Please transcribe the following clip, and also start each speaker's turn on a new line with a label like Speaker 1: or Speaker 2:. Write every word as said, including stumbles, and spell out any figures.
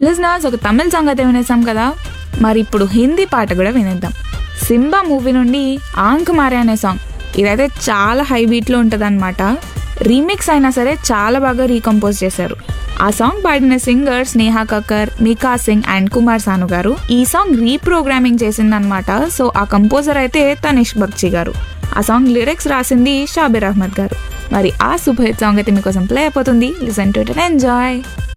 Speaker 1: Listeners, ఒక తమిళ song అయితే వినేసాం కదా, మరి ఇప్పుడు హిందీ పాట కూడా వినేద్దాం. సింబా మూవీ నుండి ఆంక్ మారే అనే సాంగ్. ఇదైతే చాలా హై బీట్లో ఉంటుంది అనమాట. రీమిక్స్ అయినా సరే చాలా బాగా రీకంపోజ్ చేశారు. ఆ సాంగ్ పాడిన సింగర్స్ నేహా కక్కర్, మికా సింగ్ అండ్ కుమార్ సాను గారు. ఈ సాంగ్ రీప్రోగ్రామింగ్ చేసిందనమాట. సో ఆ కంపోజర్ అయితే తనిష్ బగ్చి గారు. ఆ సాంగ్ లిరిక్స్ రాసింది షాబిర్ అహ్మద్ గారు. మరి ఆ సూపర్ హిట్ సాంగ్ అయితే మీకోసం ప్లే అయిపోతుంది. Listen to it and enjoy.